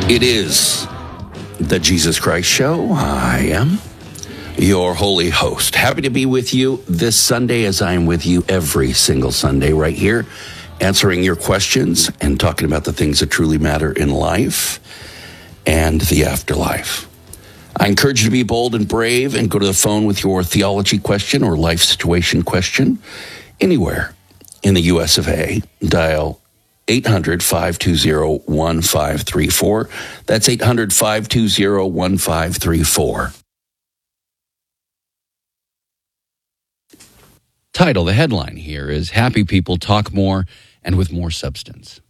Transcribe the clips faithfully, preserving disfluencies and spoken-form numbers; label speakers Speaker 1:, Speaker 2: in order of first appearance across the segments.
Speaker 1: It is the Jesus Christ Show. I am your holy host. Happy to be with you this Sunday, as I am with you every single Sunday right here, answering your questions and talking about the things that truly matter in life and the afterlife. I encourage you to be bold and brave and go to the phone with your theology question or life situation question anywhere in the U S of A. Dial eight hundred, five two zero, one five three four. That's eight hundred, five two zero, one five three four. Title, the headline here is Happy People Talk More and with More Substance.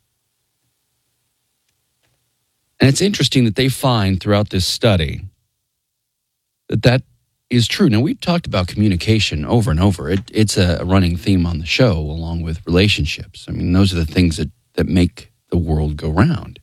Speaker 1: And it's interesting that they find throughout this study that that is true. Now, we've talked about communication over and over. It, it's a running theme on the show, along with relationships. I mean, those are the things that, that make the world go round.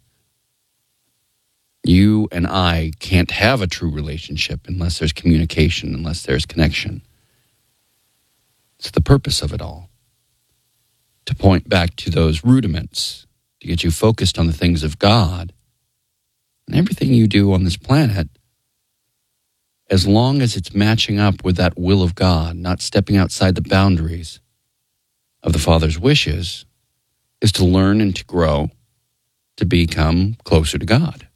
Speaker 1: You and I can't have a true relationship unless there's communication, unless there's connection. It's the purpose of it all. To point back to those rudiments, to get you focused on the things of God. And everything you do on this planet, as long as it's matching up with that will of God, not stepping outside the boundaries of the Father's wishes, is to learn and to grow, to become closer to God.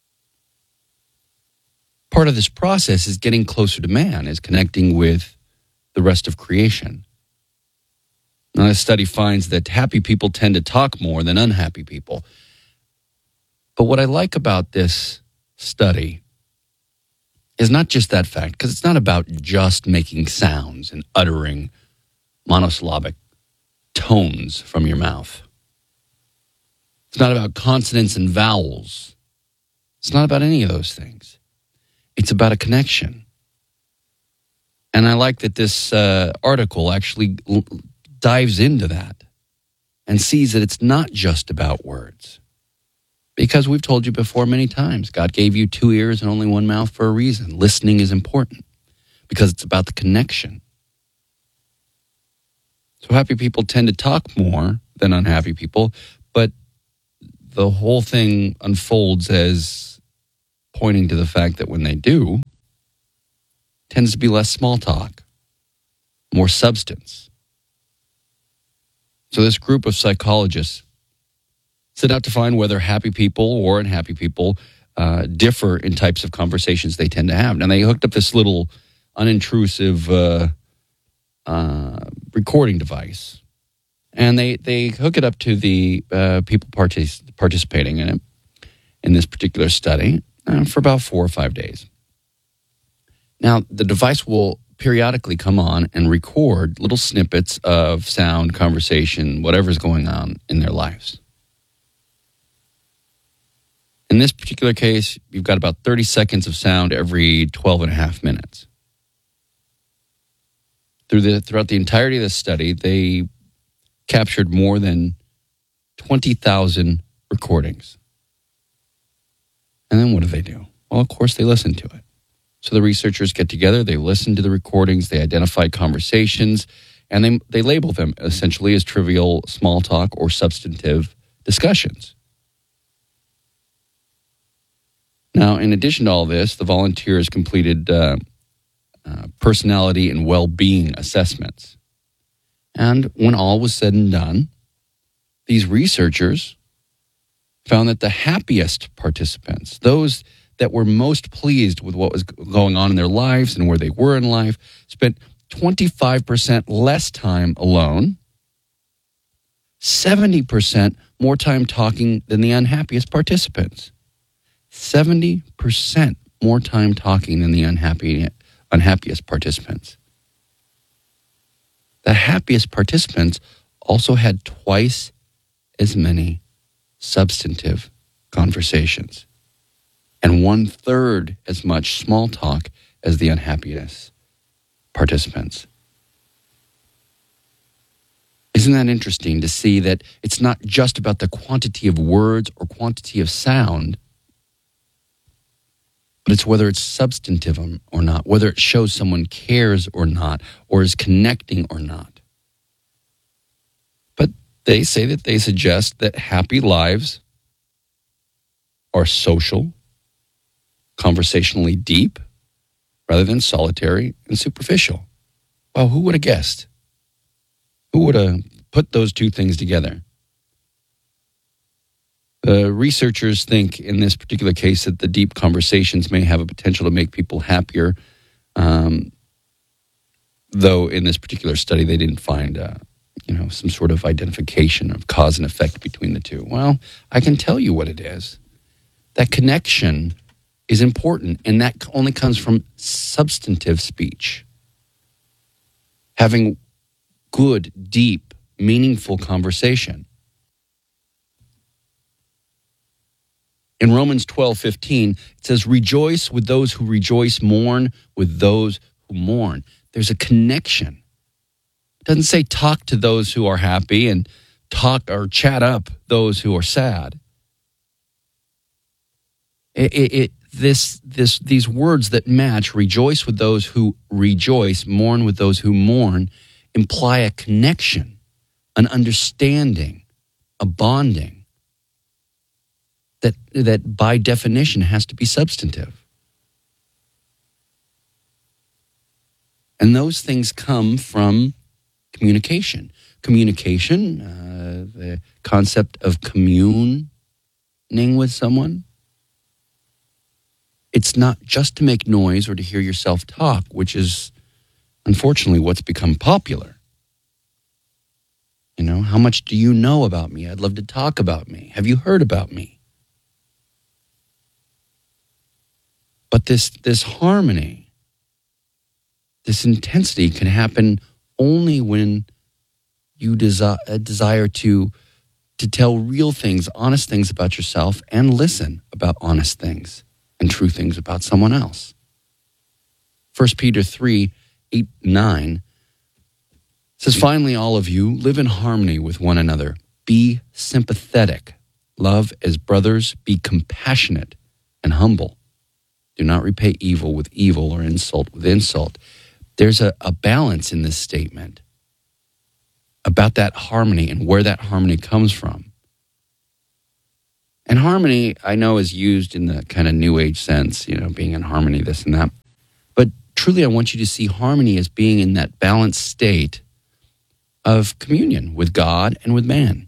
Speaker 1: Part of this process is getting closer to man, is connecting with the rest of creation. Now, this study finds that happy people tend to talk more than unhappy people. But what I like about this study is not just that fact, because it's not about just making sounds and uttering monosyllabic tones from your mouth. It's not about consonants and vowels. It's not about any of those things. It's about a connection. And I like that this uh, article actually l- dives into that and sees that it's not just about words. Because we've told you before many times, God gave you two ears and only one mouth for a reason. Listening is important because it's about the connection. So happy people tend to talk more than unhappy people, but the whole thing unfolds as pointing to the fact that when they do, tends to be less small talk, more substance. So this group of psychologists set out to find whether happy people or unhappy people uh, differ in types of conversations they tend to have. Now, they hooked up this little unintrusive uh, uh, recording device, and they, they hook it up to the uh, people partic- participating in it, in this particular study, uh, for about four or five days. Now, the device will periodically come on and record little snippets of sound, conversation, whatever's going on in their lives. In this particular case, you've got about thirty seconds of sound every twelve and a half minutes. Through the, throughout the entirety of the study, they captured more than twenty thousand recordings. And then what do they do? Well, of course, they listen to it. So the researchers get together, they listen to the recordings, they identify conversations, and they, they label them essentially as trivial small talk or substantive discussions. Now, in addition to all this, the volunteers completed uh, uh, personality and well-being assessments. And when all was said and done, these researchers found that the happiest participants, those that were most pleased with what was going on in their lives and where they were in life, spent twenty-five percent less time alone, seventy percent more time talking than the unhappiest participants. seventy percent more time talking than the unhappy, unhappiest participants. The happiest participants also had twice as many substantive conversations and one third as much small talk as the unhappiest participants. Isn't that interesting to see that it's not just about the quantity of words or quantity of sound, but it's whether it's substantive or not, whether it shows someone cares or not, or is connecting or not. But they say that they suggest that happy lives are social, conversationally deep, rather than solitary and superficial. Wow, who would have guessed? Who would have put those two things together? The researchers think in this particular case that the deep conversations may have a potential to make people happier, um, though in this particular study they didn't find uh, you know, some sort of identification of cause and effect between the two. Well, I can tell you what it is. That connection is important, and that only comes from substantive speech. Having good, deep, meaningful conversation. In Romans twelve fifteen, it says, rejoice with those who rejoice, mourn with those who mourn. There's a connection. It doesn't say talk to those who are happy and talk or chat up those who are sad. It, it, it this this these words that match, rejoice with those who rejoice, mourn with those who mourn, imply a connection, an understanding, a bonding that that by definition has to be substantive. And those things come from communication. Communication, uh, the concept of communing with someone. It's not just to make noise or to hear yourself talk, which is unfortunately what's become popular. You know, how much do you know about me? I'd love to talk about me. Have you heard about me? But this this harmony, this intensity can happen only when you desi- uh, desire to, to tell real things, honest things about yourself, and listen about honest things and true things about someone else. First Peter three, eight, nine says, finally, all of you, live in harmony with one another. Be sympathetic. Love as brothers. Be compassionate and humble. Do not repay evil with evil or insult with insult. There's a, a balance in this statement about that harmony and where that harmony comes from. And harmony, I know, is used in the kind of new age sense, you know, being in harmony, this and that. But truly, I want you to see harmony as being in that balanced state of communion with God and with man.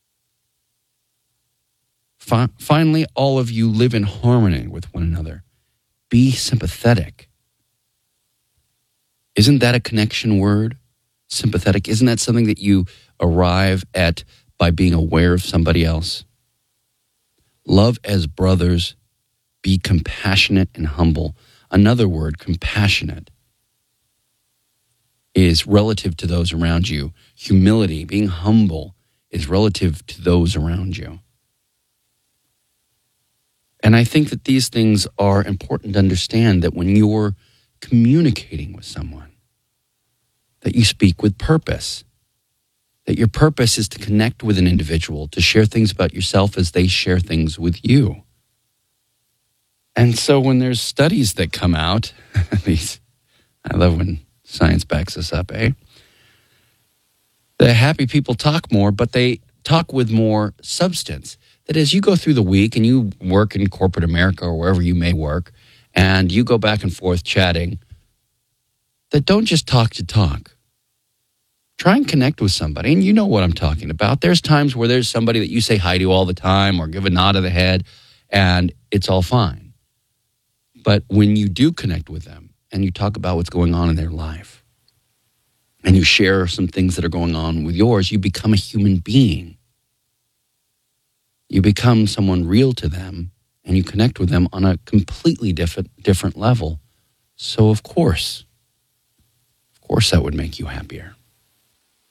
Speaker 1: Fi- finally, all of you live in harmony with one another. Be sympathetic. Isn't that a connection word? Sympathetic. Isn't that something that you arrive at by being aware of somebody else? Love as brothers. Be compassionate and humble. Another word, compassionate, is relative to those around you. Humility, being humble, is relative to those around you. And I think that these things are important to understand, that when you're communicating with someone, that you speak with purpose, that your purpose is to connect with an individual, to share things about yourself as they share things with you. And so when there's studies that come out, these, I love when science backs us up, eh? The happy people talk more, but they talk with more substance. That is, you go through the week and you work in corporate America or wherever you may work, and you go back and forth chatting, that don't just talk to talk. Try and connect with somebody, and you know what I'm talking about. There's times where there's somebody that you say hi to all the time or give a nod of the head, and it's all fine. But when you do connect with them and you talk about what's going on in their life, and you share some things that are going on with yours, you become a human being. You become someone real to them, and you connect with them on a completely different different level. So of course, of course that would make you happier.